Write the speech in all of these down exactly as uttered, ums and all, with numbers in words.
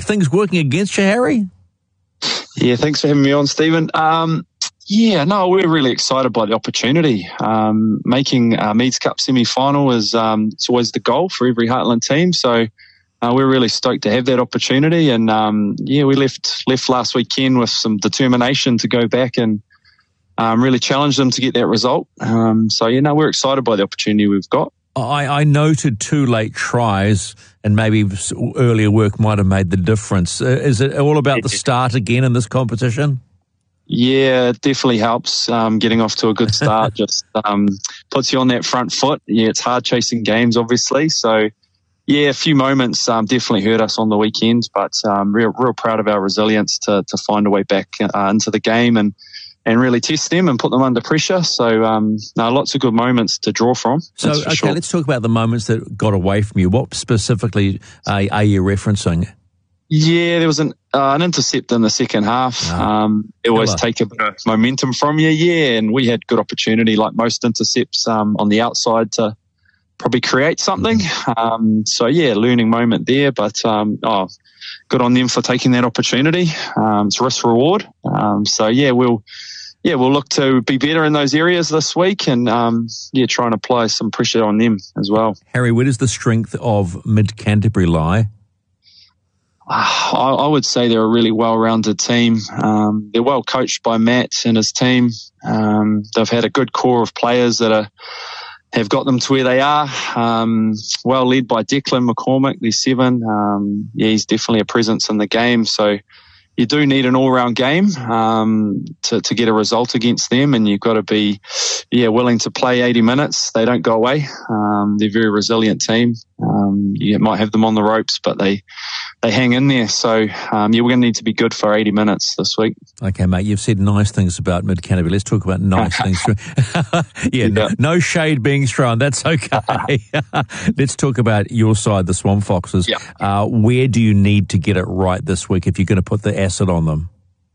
things working against you, Harry? Yeah, thanks for having me on, Stephen. Um, yeah, no, we're really excited by the opportunity. Um, making uh, Meads Cup semi-final is um, it's always the goal for every Heartland team. So uh, we're really stoked to have that opportunity. And um, yeah, we left left last weekend with some determination to go back and um, really challenge them to get that result. Um, so yeah, no, we're excited by the opportunity we've got. I, I noted two late tries, and maybe earlier work might have made the difference. Uh, is it all about the start again in this competition? Yeah, it definitely helps. Um, getting off to a good start just um, puts you on that front foot. Yeah, it's hard chasing games, obviously. So, yeah, a few moments um, definitely hurt us on the weekend, but um, real, real proud of our resilience to to find a way back uh, into the game and. and really test them and put them under pressure. So, um, no, lots of good moments to draw from. So, okay, sure. Let's talk about the moments that got away from you. What specifically uh, are you referencing? Yeah, there was an uh, an intercept in the second half. Oh, um, it always take a bit of momentum from you, yeah, and we had good opportunity, like most intercepts, um, on the outside to probably create something. Mm-hmm. Um, so, yeah, learning moment there, but um, oh, good on them for taking that opportunity. Um, it's risk reward. Um, so, yeah, we'll... Yeah, we'll look to be better in those areas this week and, um, yeah, try and apply some pressure on them as well. Harry, where does the strength of Mid Canterbury lie? Uh, I, I would say they're a really well-rounded team. Um, they're well coached by Matt and his team. Um, they've had a good core of players that are, have got them to where they are. Um, well led by Declan McCormick, there's seven. Um, yeah, he's definitely a presence in the game. So, you do need an all-round game um, to, to get a result against them, and you've got to be, yeah, willing to play eighty minutes. They don't go away. Um, they're a very resilient team. Um, you might have them on the ropes, but they they hang in there. So, um, yeah, we're going to need to be good for eighty minutes this week. Okay, mate, you've said nice things about Mid Canterbury. Let's talk about nice things. yeah, yeah. No, no shade being thrown. That's okay. Let's talk about your side, the Swamp Foxes. Yeah. Uh, where do you need to get it right this week if you're going to put the acid on them?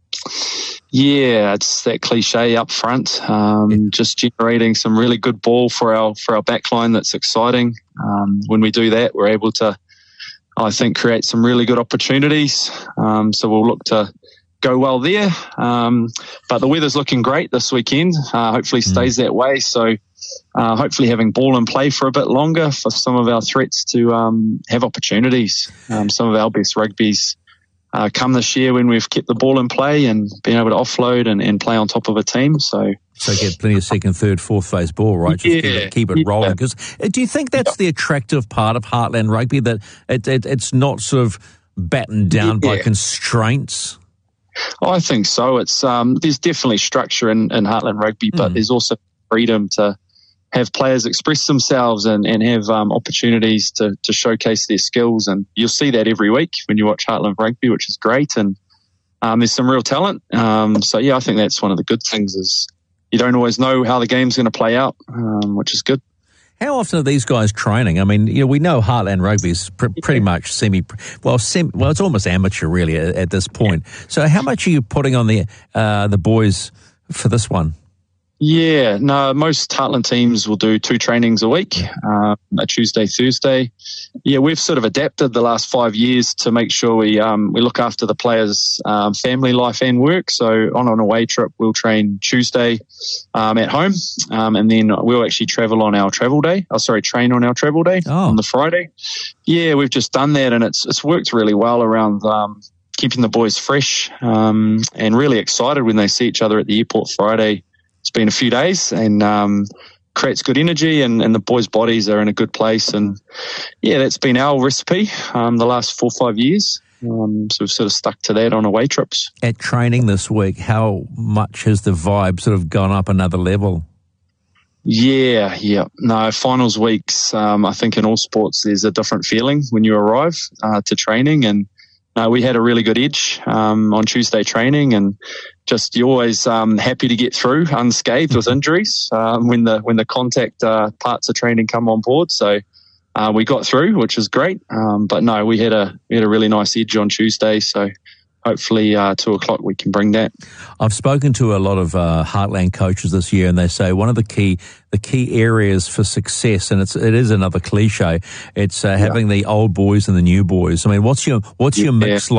Yeah, it's that cliche up front. Um, yeah. Just generating some really good ball for our for our backline. That's exciting. Um, when we do that, we're able to, I think, create some really good opportunities. Um, so we'll look to go well there. Um, but the weather's looking great this weekend. Uh, hopefully stays mm. that way. So uh, hopefully having ball in play for a bit longer for some of our threats to um, have opportunities. Um, some of our best rugby's Uh, come this year when we've kept the ball in play and been able to offload and, and play on top of a team. So, so get plenty of second, third, fourth phase ball, right? Just yeah, keep it, keep it yeah. rolling. Because do you think that's the attractive part of Heartland Rugby, that it, it, it's not sort of battened down yeah. by constraints? I think so. It's um, there's definitely structure in, in Heartland Rugby, but mm. there's also freedom to have players express themselves and, and have um, opportunities to, to showcase their skills. And you'll see that every week when you watch Heartland Rugby, which is great. And um, there's some real talent. Um, so, yeah, I think that's one of the good things is you don't always know how the game's going to play out, um, which is good. How often are these guys training? I mean, you know, we know Heartland Rugby is pr- pretty much semi, well, sem- well, it's almost amateur really at, at this point. So how much are you putting on the uh, the boys for this one? Yeah, no, most Heartland teams will do two trainings a week, uh, a Tuesday, Thursday. Yeah, we've sort of adapted the last five years to make sure we um, we look after the players' um, family life and work. So on an away trip, we'll train Tuesday um, at home, um, and then we'll actually travel on our travel day. Oh, sorry, train on our travel day oh. on the Friday. Yeah, we've just done that, and it's it's worked really well around um, keeping the boys fresh um, and really excited when they see each other at the airport Friday. It's been a few days and um, creates good energy and, and the boys' bodies are in a good place. And, yeah, that's been our recipe um, the last four or five years. Um, so we've sort of stuck to that on away trips. At training this week, how much has the vibe sort of gone up another level? Yeah, yeah. No, finals weeks, um, I think in all sports there's a different feeling when you arrive uh, to training. And Uh, we had a really good edge um, on Tuesday training, and just you're always um, happy to get through unscathed with injuries um, when the when the contact uh, parts of training come on board. So uh, we got through, which is great. Um, but no, we had a we had a really nice edge on Tuesday. So hopefully uh, two o'clock we can bring that. I've spoken to a lot of uh, Heartland coaches this year, and they say one of the key the key areas for success, and it's it is another cliche, it's uh, having yeah. the old boys and the new boys. I mean, what's your what's yeah. your mix like?